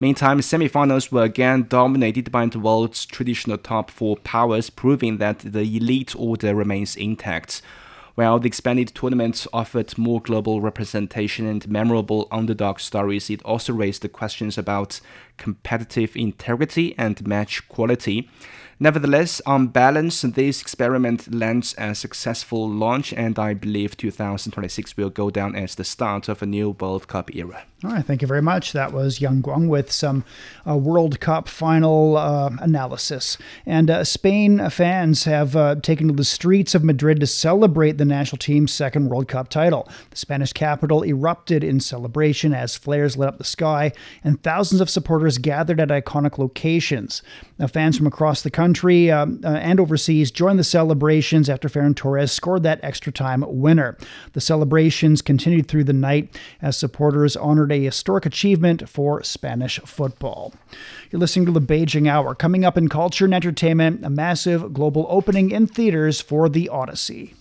Meantime, semifinals were again dominated by the world's traditional top four powers, proving that the elite order remains intact. While the expanded tournament offered more global representation and memorable underdog stories, it also raised questions about competitive integrity and match quality. Nevertheless, on balance, this experiment lands a successful launch, and I believe 2026 will go down as the start of a new World Cup era. All right, thank you very much. That was Yang Guang with some World Cup final analysis. And Spain fans have taken to the streets of Madrid to celebrate the national team's second World Cup title. The Spanish capital erupted in celebration as flares lit up the sky, and thousands of supporters gathered at iconic locations. Now, fans from across the country and overseas joined the celebrations after Ferran Torres scored that extra time winner. The celebrations continued through the night as supporters honored a historic achievement for Spanish football. You're listening to the Beijing Hour. Coming up in culture and entertainment, a massive global opening in theaters for The Odyssey.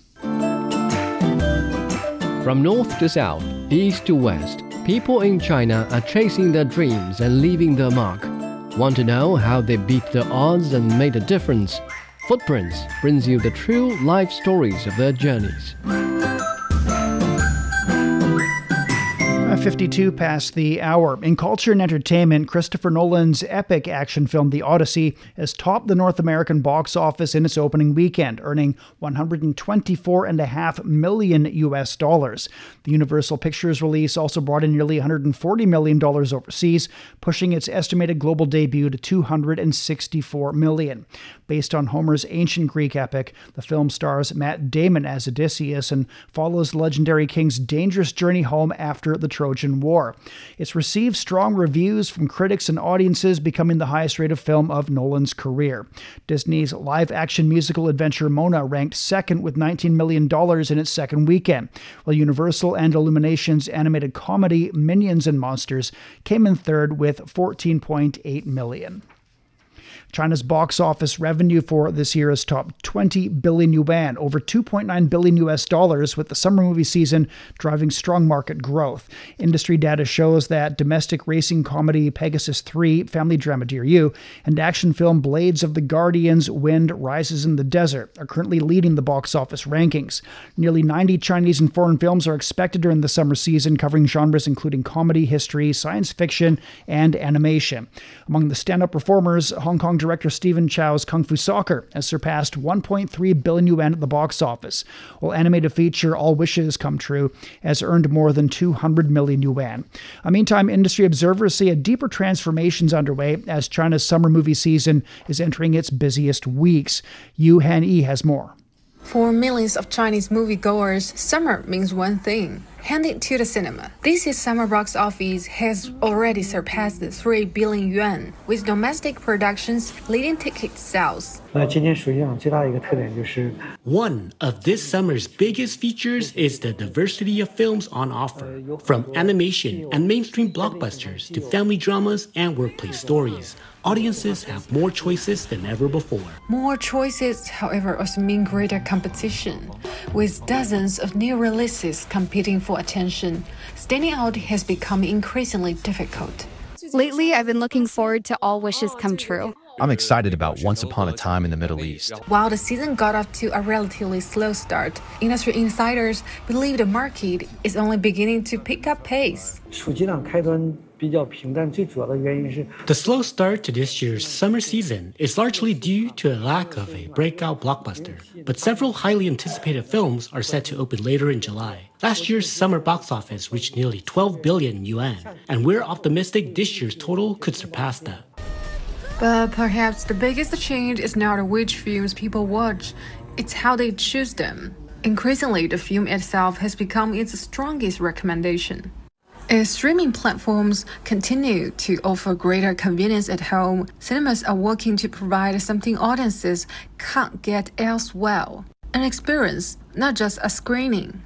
From north to south, east to west, people in China are chasing their dreams and leaving their mark. Want to know how they beat the odds and made a difference? Footprints brings you the true life stories of their journeys. 52 past the hour. In culture and entertainment, Christopher Nolan's epic action film The Odyssey has topped the North American box office in its opening weekend, earning $124.5 million US dollars. The Universal Pictures release also brought in nearly $140 million overseas, pushing its estimated global debut to $264 million. Based on Homer's ancient Greek epic, the film stars Matt Damon as Odysseus and follows the legendary king's dangerous journey home after the Trojan War. It's received strong reviews from critics and audiences, becoming the highest-rated film of Nolan's career. Disney's live-action musical adventure Mona ranked second with $19 million in its second weekend, while Universal and Illumination's animated comedy Minions and Monsters came in third with $14.8 million. China's box office revenue for this year has topped 20 billion yuan, over 2.9 billion US dollars, with the summer movie season driving strong market growth. Industry data shows that domestic racing comedy Pegasus 3, family drama Dear You, and action film Blades of the Guardians, Wind Rises in the Desert are currently leading the box office rankings. Nearly 90 Chinese and foreign films are expected during the summer season, covering genres including comedy, history, science fiction, and animation. Among the stand-up performers, Hong Kong director Stephen Chow's Kung Fu Soccer has surpassed 1.3 billion yuan at the box office, while animated feature All Wishes Come True has earned more than 200 million yuan. Meantime, industry observers see a deeper transformations underway as China's summer movie season is entering its busiest weeks. Yu Han-yi has more. For millions of Chinese moviegoers, summer means one thing: heading to the cinema. This year's summer box office has already surpassed the 3 billion yuan, with domestic productions leading ticket sales. One of this summer's biggest features is the diversity of films on offer, from animation and mainstream blockbusters to family dramas and workplace stories. Audiences have more choices than ever before. More choices, however, also mean greater competition. With dozens of new releases competing for attention, standing out has become increasingly difficult. Lately, I've been looking forward to All Wishes Come True. I'm excited about Once Upon a Time in the Middle East. While the season got off to a relatively slow start, industry insiders believe the market is only beginning to pick up pace. The slow start to this year's summer season is largely due to a lack of a breakout blockbuster, but several highly anticipated films are set to open later in July. Last year's summer box office reached nearly 12 billion yuan, and we're optimistic this year's total could surpass that. But perhaps the biggest change is not which films people watch, it's how they choose them. Increasingly, the film itself has become its strongest recommendation. As streaming platforms continue to offer greater convenience at home, cinemas are working to provide something audiences can't get elsewhere: an experience, not just a screening.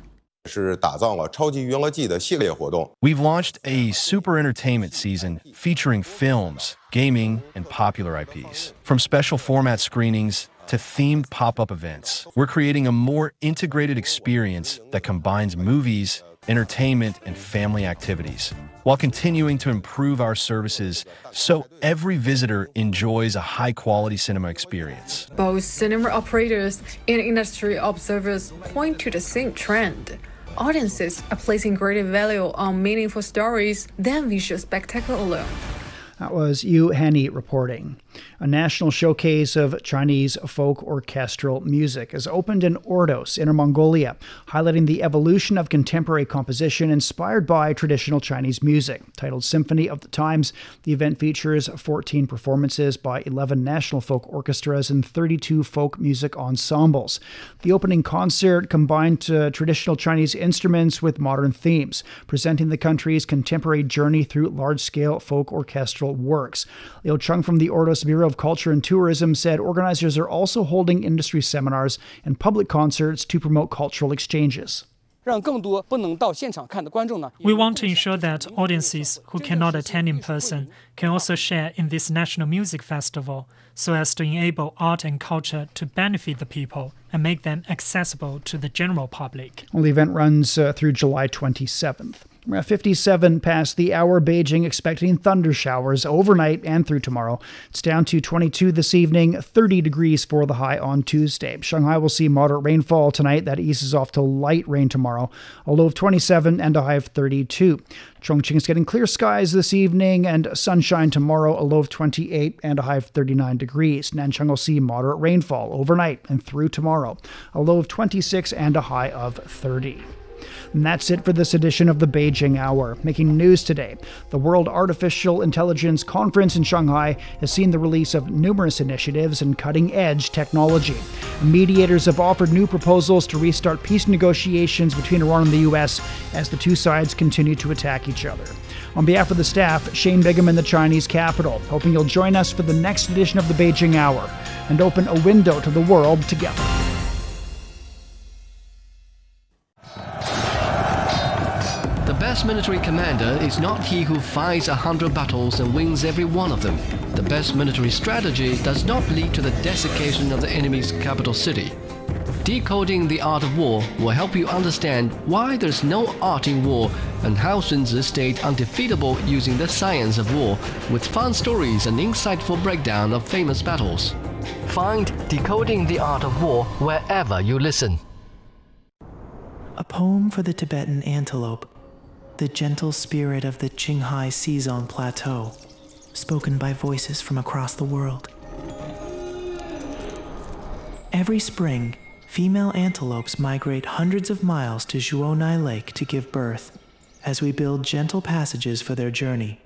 We've launched a super entertainment season featuring films, gaming, and popular IPs. From special format screenings to themed pop-up events. We're creating a more integrated experience that combines movies, entertainment, and family activities, while continuing to improve our services so every visitor enjoys a high-quality cinema experience. Both cinema operators and industry observers point to the same trend. Audiences are placing greater value on meaningful stories than visual spectacle alone. That was Yu Henny reporting. A national showcase of Chinese folk orchestral music has opened in Ordos, Inner Mongolia, highlighting the evolution of contemporary composition inspired by traditional Chinese music. Titled Symphony of the Times, the event features 14 performances by 11 national folk orchestras and 32 folk music ensembles. The opening concert combined traditional Chinese instruments with modern themes, presenting the country's contemporary journey through large-scale folk orchestral works. Liu Chung from the Ordos Bureau of Culture and Tourism said organizers are also holding industry seminars and public concerts to promote cultural exchanges. We want to ensure that audiences who cannot attend in person can also share in this national music festival, so as to enable art and culture to benefit the people and make them accessible to the general public. Well, the event runs through July 27th. We're at 57 past the hour. Beijing expecting thunder showers overnight and through tomorrow. It's down to 22 this evening, 30 degrees for the high on Tuesday. Shanghai will see moderate rainfall tonight. That eases off to light rain tomorrow. A low of 27 and a high of 32. Chongqing is getting clear skies this evening and sunshine tomorrow. A low of 28 and a high of 39 degrees. Nanchang will see moderate rainfall overnight and through tomorrow. A low of 26 and a high of 30. And that's it for this edition of the Beijing Hour. Making news today, the World Artificial Intelligence Conference in Shanghai has seen the release of numerous initiatives and cutting-edge technology. Mediators have offered new proposals to restart peace negotiations between Iran and the U.S. as the two sides continue to attack each other. On behalf of the staff, Shane Bigham in the Chinese capital, hoping you'll join us for the next edition of the Beijing Hour and open a window to the world together. The best military commander is not he who fights 100 battles and wins every one of them. The best military strategy does not lead to the desiccation of the enemy's capital city. Decoding the Art of War will help you understand why there's no art in war and how Sun Tzu stayed undefeatable using the science of war, with fun stories and insightful breakdown of famous battles. Find Decoding the Art of War wherever you listen. A poem for the Tibetan antelope, the gentle spirit of the Qinghai Xizang Plateau, spoken by voices from across the world. Every spring, female antelopes migrate hundreds of miles to Zhuonai Lake to give birth, as we build gentle passages for their journey.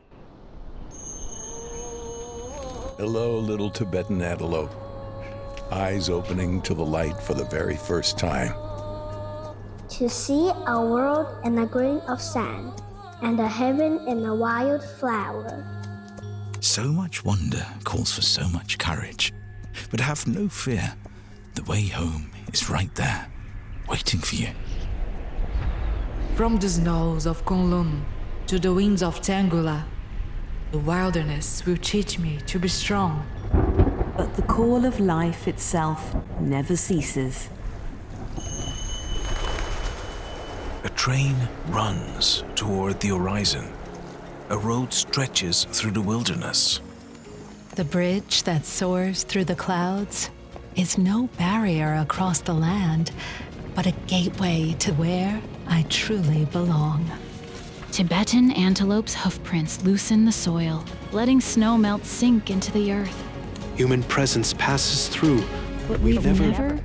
Hello, little Tibetan antelope. Eyes opening to the light for the very first time. To see a world in a grain of sand, and a heaven in a wild flower. So much wonder calls for so much courage. But have no fear. The way home is right there, waiting for you. From the snows of Kunlun to the winds of Tangula, the wilderness will teach me to be strong. But the call of life itself never ceases. A train runs toward the horizon. A road stretches through the wilderness. The bridge that soars through the clouds is no barrier across the land, but a gateway to where I truly belong. Tibetan antelope's hoofprints loosen the soil, letting snow melt sink into the earth. Human presence passes through, but we've never...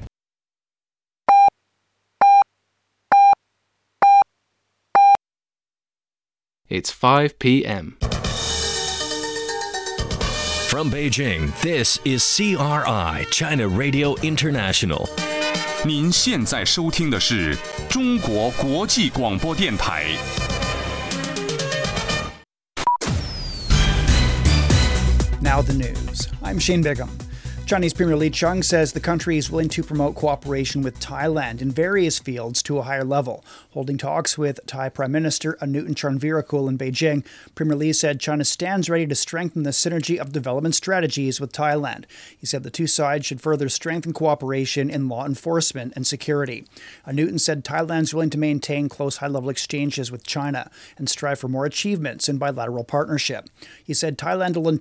It's 5 p.m. From Beijing, this is CRI China Radio International. 您现在收听的是中国国际广播电台。 Now the news. I'm Shane Bigham. Chinese Premier Li Qiang says the country is willing to promote cooperation with Thailand in various fields to a higher level. Holding talks with Thai Prime Minister Anutin Charnvirakul in Beijing, Premier Li said China stands ready to strengthen the synergy of development strategies with Thailand. He said the two sides should further strengthen cooperation in law enforcement and security. Anutin said Thailand is willing to maintain close high-level exchanges with China and strive for more achievements in bilateral partnership. He said Thailand will